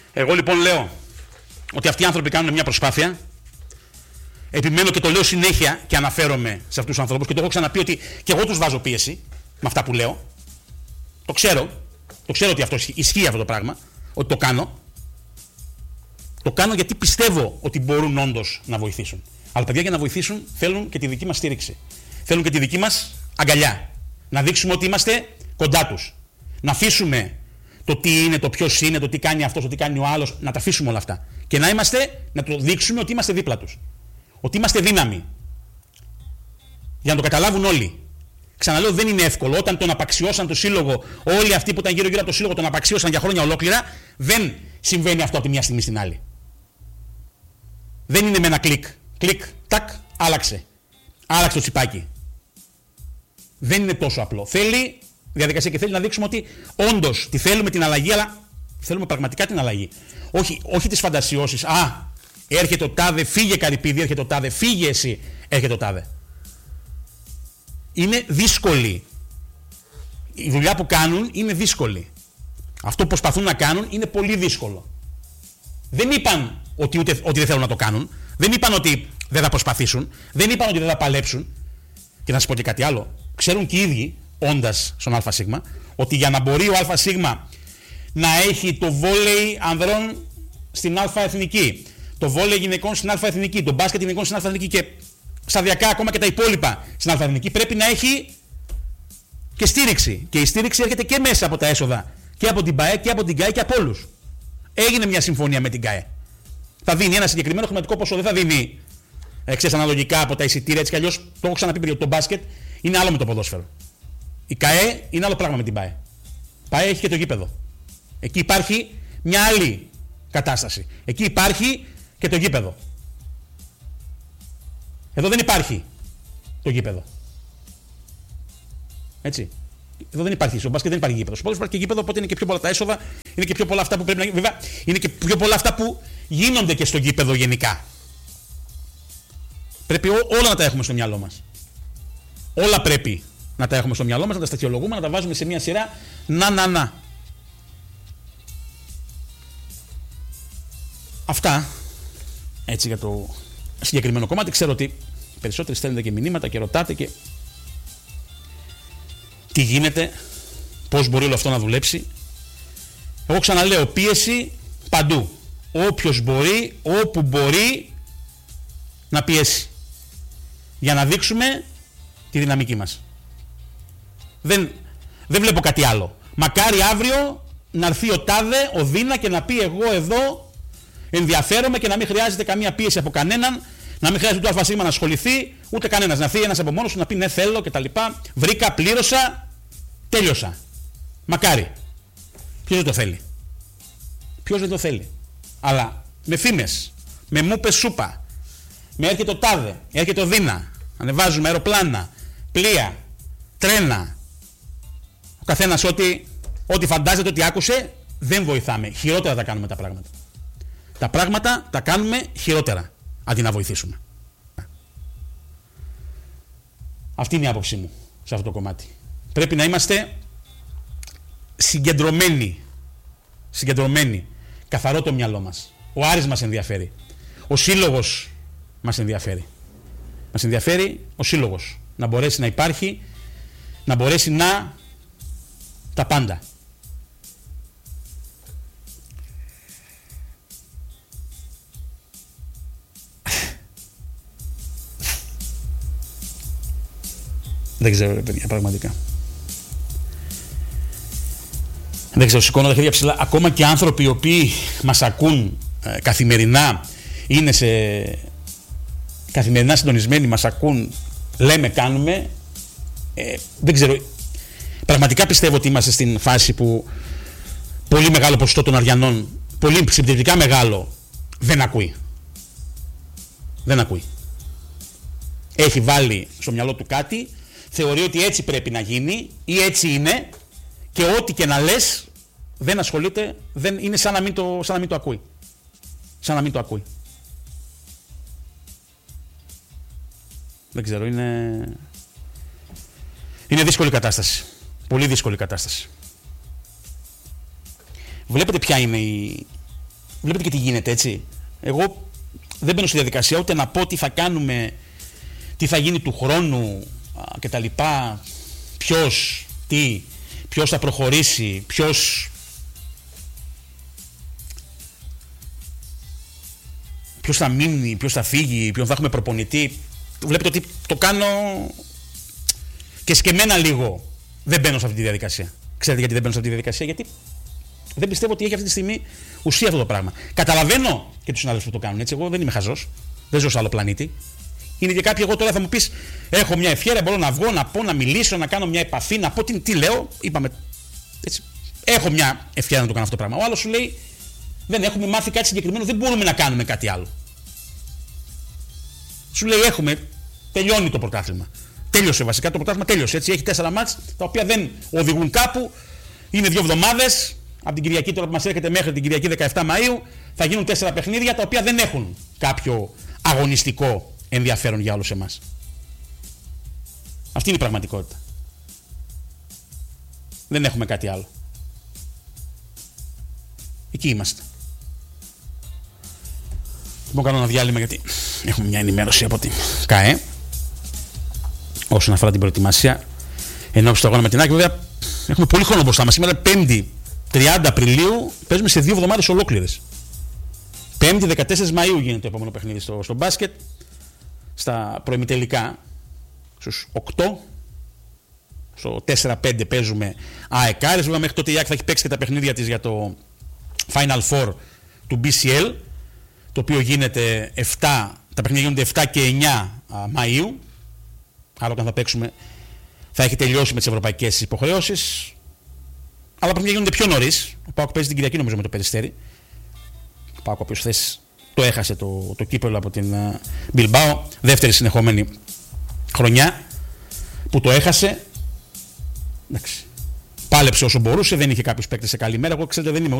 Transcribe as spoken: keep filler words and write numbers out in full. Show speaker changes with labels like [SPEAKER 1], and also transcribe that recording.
[SPEAKER 1] Εγώ λοιπόν λέω ότι αυτοί οι άνθρωποι κάνουν μια προσπάθεια. Επιμένω και το λέω συνέχεια και αναφέρομαι σε αυτούς τους ανθρώπους και το έχω ξαναπεί ότι και εγώ τους βάζω πίεση με αυτά που λέω. Το ξέρω. Το ξέρω ότι αυτό ισχύει αυτό το πράγμα. Ότι το κάνω. Το κάνω γιατί πιστεύω ότι μπορούν όντως να βοηθήσουν. Αλλά παιδιά, για να βοηθήσουν θέλουν και τη δική μας στήριξη. Θέλουν και τη δική μας αγκαλιά. Να δείξουμε ότι είμαστε κοντά τους. Να αφήσουμε το τι είναι, το ποιος είναι, το τι κάνει αυτός, το τι κάνει ο άλλος. Να τα αφήσουμε όλα αυτά. Και να είμαστε, να το δείξουμε ότι είμαστε δίπλα τους. Ότι είμαστε δύναμοι. Για να το καταλάβουν όλοι. Ξαναλέω, δεν είναι εύκολο. Όταν τον απαξιώσαν το σύλλογο, όλοι αυτοί που ήταν γύρω-γύρω από το σύλλογο τον απαξιώσαν για χρόνια ολόκληρα, δεν συμβαίνει αυτό από τη μια στιγμή στην άλλη. Δεν είναι με ένα κλικ. Κλικ, τάκ, άλλαξε. Άλλαξε το τσιπάκι. Δεν είναι τόσο απλό. Θέλει διαδικασία και θέλει να δείξουμε ότι όντως τη θέλουμε την αλλαγή, αλλά θέλουμε πραγματικά την αλλαγή. Όχι, όχι τις φαντασιώσεις. Α, έρχεται ο τάδε, φύγε Καρυπίδη, έρχεται ο τάδε, φύγε εσύ, έρχεται ο τάδε. Είναι δύσκολη. Η δουλειά που κάνουν είναι δύσκολη. Αυτό που προσπαθούν να κάνουν είναι πολύ δύσκολο. Δεν είπαν ότι, ούτε, ότι δεν θέλουν να το κάνουν. Δεν είπαν ότι δεν θα προσπαθήσουν. Δεν είπαν ότι δεν θα παλέψουν. Και να σας πω και κάτι άλλο. Ξέρουν και οι ίδιοι, όντας στον ΑΣ, ότι για να μπορεί ο ΑΣ να έχει το βόλεϊ ανδρών στην Α-εθνική, το βόλεϊ γυναικών στην Α-εθνική, το μπάσκετ γυναικών στην Α-εθνική και σταδιακά ακόμα και τα υπόλοιπα στην Α-εθνική, πρέπει να έχει και στήριξη. Και η στήριξη έρχεται και μέσα από τα έσοδα και από την ΠΑΕ και από την ΚΑΕ και από όλους. Έγινε μια συμφωνία με την ΚΑΕ. Θα δίνει ένα συγκεκριμένο χρηματικό ποσό, δεν θα δίνει εξές αναλογικά από τα εισιτήρια, έτσι κι αλλιώς το έχω ξαναπεί πριν. Το μπάσκετ είναι άλλο με το ποδόσφαιρο. Η ΚΑΕ είναι άλλο πράγμα με την ΠΑΕ. ΠΑΕ έχει και το γήπεδο. Εκεί υπάρχει μια άλλη κατάσταση. Εκεί υπάρχει και το γήπεδο. Εδώ δεν υπάρχει το γήπεδο. Έτσι. Εδώ δεν υπάρχει. Στο μπάσκετ δεν υπάρχει γήπεδο. Στο ποδόσφαιρο υπάρχει και γήπεδο, οπότε είναι και πιο πολλά τα έσοδα, είναι και πιο πολλά αυτά που πρέπει να γίνουν. Βέβαια, είναι και πιο πολλά αυτά που γίνονται και στο γήπεδο γενικά. Πρέπει ό, όλα να τα έχουμε στο μυαλό μας. Όλα πρέπει να τα έχουμε στο μυαλό μας, να τα στοιχειολογούμε, να τα βάζουμε σε μια σειρά. Να, να, να. Αυτά. Έτσι για το συγκεκριμένο κομμάτι. Ξέρω ότι περισσότεροι στέλνετε και μηνύματα και ρωτάτε και τι γίνεται, πώς μπορεί όλο αυτό να δουλέψει. Εγώ ξαναλέω, πίεση παντού. Όποιος μπορεί, όπου μπορεί να πιέσει. Για να δείξουμε τη δυναμική μας. Δεν, δεν βλέπω κάτι άλλο. Μακάρι αύριο να έρθει ο τάδε, ο Δίνα και να πει εγώ εδώ ενδιαφέρομαι και να μην χρειάζεται καμία πίεση από κανέναν, να μην χρειάζεται το ΑΣ να ασχοληθεί, ούτε κανένας. Να έρθει ένας από μόνος του να πει ναι θέλω κτλ. Βρήκα, πλήρωσα, τέλειωσα. Μακάρι. Ποιος δεν το θέλει. Ποιος δεν το θέλει. Αλλά με φήμες, με μούπες σούπα, με έρχεται ο τάδε, έρχεται ο Δίνα, ανεβάζουμε αεροπλάνα, πλοία, τρένα. Ο καθένας ό,τι, ό,τι φαντάζεται ότι άκουσε, δεν βοηθάμε. Χειρότερα τα κάνουμε τα πράγματα. Τα πράγματα τα κάνουμε χειρότερα, αντί να βοηθήσουμε. Αυτή είναι η άποψή μου σε αυτό το κομμάτι. Πρέπει να είμαστε συγκεντρωμένοι. Συγκεντρωμένοι. Καθαρό το μυαλό μας. Ο Άρης μας ενδιαφέρει. Ο σύλλογος μας ενδιαφέρει. Μας ενδιαφέρει ο σύλλογος. Να μπορέσει να υπάρχει, να μπορέσει να τα πάντα. Δεν ξέρω ρε παιδιά, πραγματικά. Δεν ξέρω, σηκώνω τα χέρια ψηλά. Ακόμα και άνθρωποι οι οποίοι μας ακούν ε, καθημερινά, είναι σε καθημερινά συντονισμένοι, μας ακούν, λέμε, κάνουμε. Ε, δεν ξέρω. Πραγματικά πιστεύω ότι είμαστε στην φάση που πολύ μεγάλο ποσοστό των Αριανών, πολύ συμπτυτικά μεγάλο, δεν ακούει. Δεν ακούει. Έχει βάλει στο μυαλό του κάτι, θεωρεί ότι έτσι πρέπει να γίνει ή έτσι είναι και ό,τι και να λες δεν ασχολείται, δεν, είναι σαν να, μην το, σαν να μην το ακούει. Σαν να μην το ακούει. Δεν ξέρω, είναι... Είναι δύσκολη κατάσταση. Πολύ δύσκολη κατάσταση. Βλέπετε ποια είναι η, βλέπετε και τι γίνεται, έτσι. Εγώ δεν μπαίνω στη διαδικασία ούτε να πω τι θα κάνουμε, τι θα γίνει του χρόνου και τα λοιπά, ποιος, τι, ποιος θα προχωρήσει, ποιος, ποιος θα μείνει, ποιος θα φύγει, ποιον θα έχουμε προπονητή. Βλέπετε ότι το κάνω και σκεμμένα λίγο. Δεν μπαίνω σε αυτή τη διαδικασία. Ξέρετε γιατί δεν μπαίνω σε αυτή τη διαδικασία? Γιατί δεν πιστεύω ότι έχει αυτή τη στιγμή ουσία αυτό το πράγμα. Καταλαβαίνω και τους συνάδελφους που το κάνουν έτσι. Εγώ δεν είμαι χαζός. Δεν ζω σε άλλο πλανήτη. Είναι και κάποιοι, εγώ τώρα θα μου πεις: έχω μια ευχέρεια, μπορώ να βγω, να πω, να μιλήσω, να κάνω μια επαφή, να πω τι, τι λέω. Είπαμε. Έτσι. Έχω μια ευχέρεια να το κάνω αυτό το πράγμα. Ο άλλος σου λέει: δεν έχουμε μάθει κάτι συγκεκριμένο, δεν μπορούμε να κάνουμε κάτι άλλο. Σου λέει: έχουμε, τελειώνει το πρωτάθλημα. Τέλειωσε βασικά το πρωτάθλημα, τέλειωσε. Έτσι. Έχει τέσσερα μάτς τα οποία δεν οδηγούν κάπου. Είναι δύο εβδομάδες. Από την Κυριακή τώρα που μας έρχεται μέχρι την Κυριακή δεκαεφτά Μαΐου θα γίνουν τέσσερα παιχνίδια τα οποία δεν έχουν κάποιο αγωνιστικό ενδιαφέρον για όλους εμάς. Αυτή είναι η πραγματικότητα. Δεν έχουμε κάτι άλλο. Εκεί είμαστε. Λοιπόν, κάνω ένα διάλειμμα γιατί έχουμε μια ενημέρωση από την ΚΑΕ όσον αφορά την προετοιμασία ενώπιση του αγώνα με την ΑΕΚ. Βέβαια, έχουμε πολύ χρόνο μπροστά μας. Σήμερα πέμπτη τριάντα Απριλίου, παίζουμε σε δύο εβδομάδες ολόκληρες. πέμπτη δεκατέσσερις Μαΐου γίνεται το επόμενο παιχνίδι στο, στο μπάσκετ. Στα προημιτελικά, στους οκτώ, στο τέσσερα πέντε παίζουμε ΑΕΚ Άρης. Βέβαια μέχρι τότε η ΑΕΚ θα έχει παίξει και τα παιχνίδια της για το Final Four του μπι σι ελ, το οποίο γίνεται επτά, τα παιχνίδια γίνονται επτά και εννιά Μαΐου. Άρα όταν θα παίξουμε θα έχει τελειώσει με τις ευρωπαϊκές υποχρεώσεις. Αλλά τα παιχνίδια γίνονται πιο νωρίς. Ο ΠΑΟΚ παίζει την Κυριακή νομίζω με το Περιστέρι. Ο ΠΑΟΚ ο οποίος χθες το έχασε το, το κύπελλο από την Μπιλμπάο. Δεύτερη συνεχόμενη χρονιά που το έχασε. Εντάξει. Πάλεψε όσο μπορούσε, δεν είχε κάποιους παίκτες σε καλή μέρα. Εγώ ξέρετε δεν είμαι